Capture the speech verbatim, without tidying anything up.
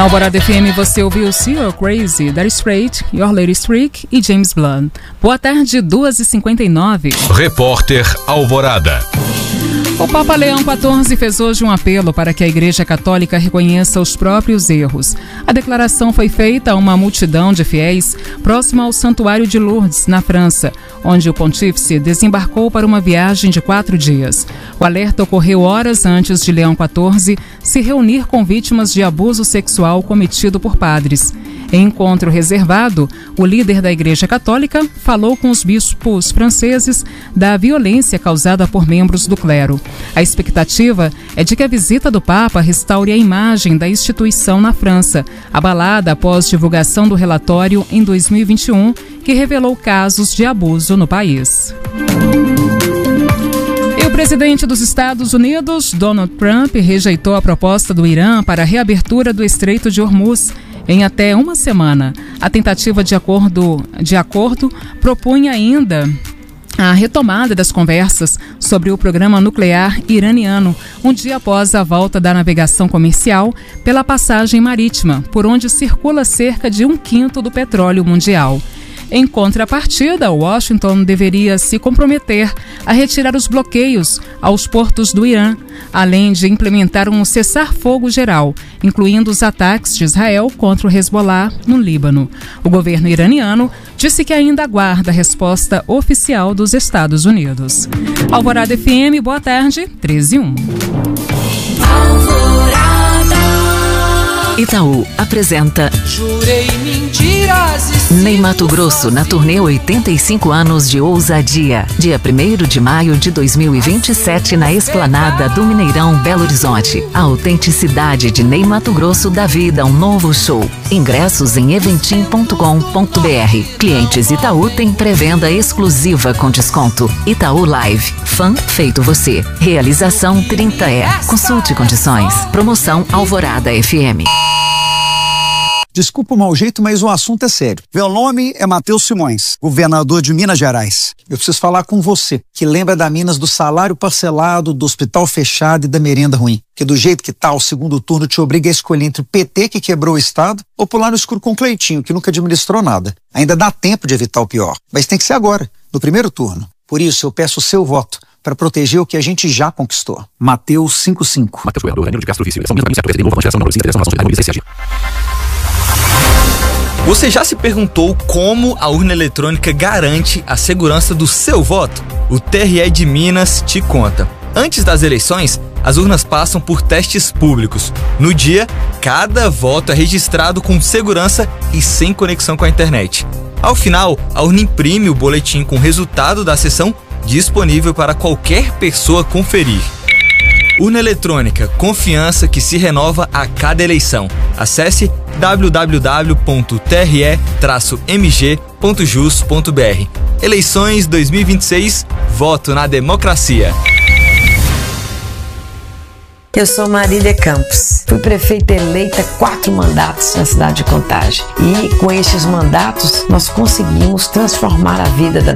Na Alvorada F M você ouviu See You're Crazy, Dire Straits, Your Lady Streak e James Blunt. Boa tarde, duas e cinquenta e nove. Repórter Alvorada. O Papa Leão quatorze fez hoje um apelo para que a Igreja Católica reconheça os próprios erros. A declaração foi feita a uma multidão de fiéis próxima ao Santuário de Lourdes, na França, onde o pontífice desembarcou para uma viagem de quatro dias. O alerta ocorreu horas antes de Leão quatorze se reunir com vítimas de abuso sexual cometido por padres. Em encontro reservado, o líder da Igreja Católica falou com os bispos franceses da violência causada por membros do clero. A expectativa é de que a visita do Papa restaure a imagem da instituição na França, abalada após divulgação do relatório em dois mil e vinte e um, que revelou casos de abuso no país. E o presidente dos Estados Unidos, Donald Trump, rejeitou a proposta do Irã para a reabertura do Estreito de Hormuz em até uma semana. A tentativa de acordo, de acordo propunha ainda a retomada das conversas sobre o programa nuclear iraniano, um dia após a volta da navegação comercial pela passagem marítima, por onde circula cerca de um quinto do petróleo mundial. Em contrapartida, Washington deveria se comprometer a retirar os bloqueios aos portos do Irã, além de implementar um cessar-fogo geral, incluindo os ataques de Israel contra o Hezbollah no Líbano. O governo iraniano disse que ainda aguarda a resposta oficial dos Estados Unidos. Alvorada F M, boa tarde, treze e um. Itaú apresenta Jurei mentiras e Ney Matogrosso na turnê oitenta e cinco anos de ousadia. Dia primeiro de maio de dois mil e vinte e sete na Esplanada do Mineirão, Belo Horizonte. A autenticidade de Ney Matogrosso dá vida a um novo show. Ingressos em eventim ponto com ponto br. Clientes Itaú têm pré-venda exclusiva com desconto. Itaú Live. Fã feito você. Realização trinta E. Consulte condições. Promoção Alvorada F M. Desculpa o mau jeito, mas o assunto é sério. Meu nome é Matheus Simões, governador de Minas Gerais. Eu preciso falar com você, que lembra da Minas do salário parcelado, do hospital fechado e da merenda ruim. Que do jeito que tá, o segundo turno te obriga a escolher entre o P T, que quebrou o Estado, ou pular no escuro com o Cleitinho, que nunca administrou nada. Ainda dá tempo de evitar o pior, mas tem que ser agora, no primeiro turno. Por isso, eu peço o seu voto para proteger o que a gente já conquistou. Mateus cinco cinco. Mateus Goiador, Danilo de Castro Vício. São mesmo certo, de novo, consideração, consideração, relação, Você já se perguntou como a urna eletrônica garante a segurança do seu voto? O T R E de Minas te conta. Antes das eleições, as urnas passam por testes públicos. No dia, cada voto é registrado com segurança e sem conexão com a internet. Ao final, a urna imprime o boletim com o resultado da sessão disponível para qualquer pessoa conferir. Urna eletrônica, confiança que se renova a cada eleição. Acesse w w w ponto t r e traço m g ponto jus ponto b r. Eleições dois mil e vinte e seis, voto na democracia. Eu sou Marília Campos, fui prefeita eleita quatro mandatos na cidade de Contagem e com estes mandatos nós conseguimos transformar a vida da